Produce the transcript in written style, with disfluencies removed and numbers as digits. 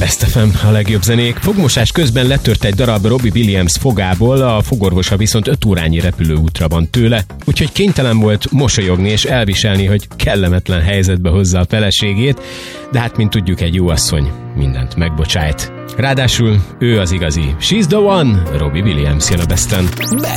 Best FM, a legjobb zenék. Fogmosás közben letört egy darab Robbie Williams fogából, a fogorvosa viszont 5 órányi repülőútra van tőle, úgyhogy kénytelen volt mosolyogni és elviselni, hogy kellemetlen helyzetbe hozza a feleségét, de hát, mint tudjuk, egy jó asszony mindent megbocsájt. Ráadásul ő az igazi. She's the one! Robbie Williams jön a Besten.